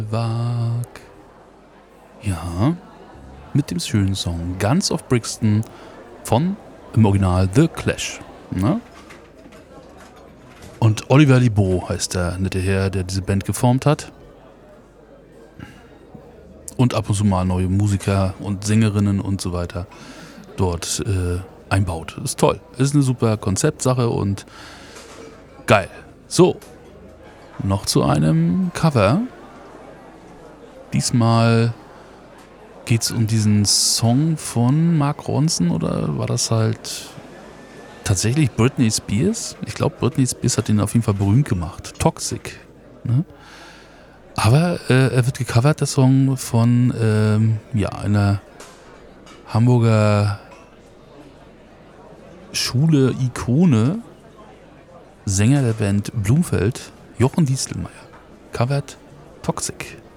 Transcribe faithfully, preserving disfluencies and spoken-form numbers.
Wag. Ja, mit dem schönen Song Guns of Brixton von im Original The Clash. Ne? Und Oliver Libaud heißt der nette Herr, der diese Band geformt hat. Und ab und zu mal neue Musiker und Sängerinnen und so weiter dort äh, einbaut. Ist toll. Ist eine super Konzeptsache und geil. So, noch zu einem Cover. Diesmal geht es um diesen Song von Mark Ronson oder war das halt tatsächlich Britney Spears? Ich glaube, Britney Spears hat ihn auf jeden Fall berühmt gemacht. Toxic. Ne? Aber äh, er wird gecovert, der Song, von ähm, ja, einer Hamburger Schule-Ikone, Sänger der Band Blumfeld, Jochen Diestelmeier. Covert Toxic.